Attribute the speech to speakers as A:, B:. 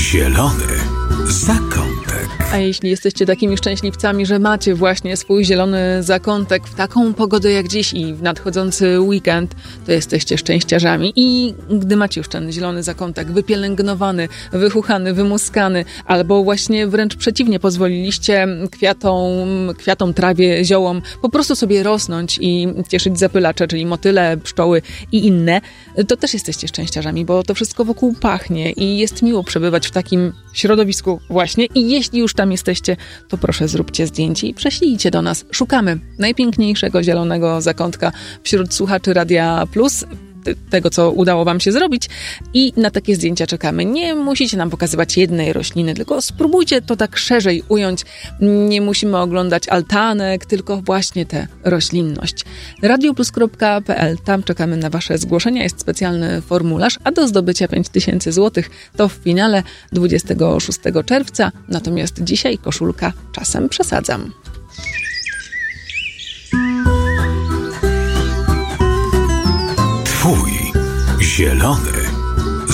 A: Zielony zakątek.
B: A jeśli jesteście takimi szczęśliwcami, że macie właśnie swój zielony zakątek w taką pogodę jak dziś i w nadchodzący weekend, to jesteście szczęściarzami. I gdy macie już ten zielony zakątek wypielęgnowany, wychuchany, wymuskany, albo właśnie wręcz przeciwnie, pozwoliliście kwiatom, trawie, ziołom po prostu sobie rosnąć i cieszyć zapylacze, czyli motyle, pszczoły i inne, to też jesteście szczęściarzami, bo to wszystko wokół pachnie i jest miło przebywać w takim środowisku właśnie. I jeśli już tam jesteście, to proszę zróbcie zdjęcie i prześlijcie do nas. Szukamy najpiękniejszego zielonego zakątka wśród słuchaczy Radia Plus, tego, co udało wam się zrobić, i na takie zdjęcia czekamy. Nie musicie nam pokazywać jednej rośliny, tylko spróbujcie to tak szerzej ująć. Nie musimy oglądać altanek, tylko właśnie tę roślinność. radioplus.pl, tam czekamy na wasze zgłoszenia, jest specjalny formularz, a do zdobycia 5000 zł to w finale 26 czerwca, natomiast dzisiaj koszulka czasem przesadzam.
A: Twój zielony